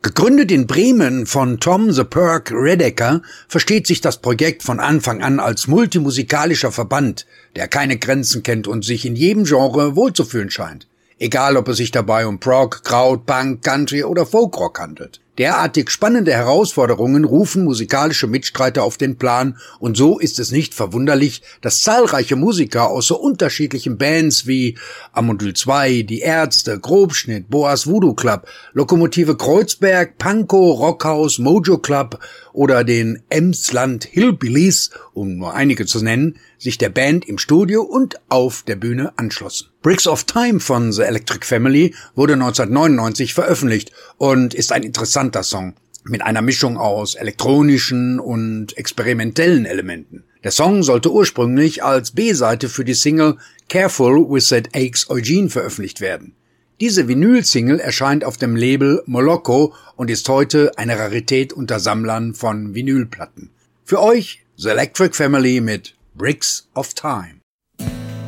Gegründet in Bremen von Tom the Perk Redeker, versteht sich das Projekt von Anfang an als multimusikalischer Verband, der keine Grenzen kennt und sich in jedem Genre wohlzufühlen scheint. Egal, ob es sich dabei um Prog, Kraut, Punk, Country oder Folkrock handelt. Derartig spannende Herausforderungen rufen musikalische Mitstreiter auf den Plan und so ist es nicht verwunderlich, dass zahlreiche Musiker aus so unterschiedlichen Bands wie Amondyl 2, Die Ärzte, Grobschnitt, Boas Voodoo Club, Lokomotive Kreuzberg, Pankow, Rockhaus, Mojo Club oder den Emsland Hillbillies, um nur einige zu nennen, sich der Band im Studio und auf der Bühne anschlossen. Bricks of Time von The Electric Family wurde 1999 veröffentlicht und ist ein interessanter Song mit einer Mischung aus elektronischen und experimentellen Elementen. Der Song sollte ursprünglich als B-Seite für die Single Careful with That Aches Eugene veröffentlicht werden. Diese Vinyl-Single erscheint auf dem Label Moloko und ist heute eine Rarität unter Sammlern von Vinylplatten. Für euch The Electric Family mit Bricks of Time.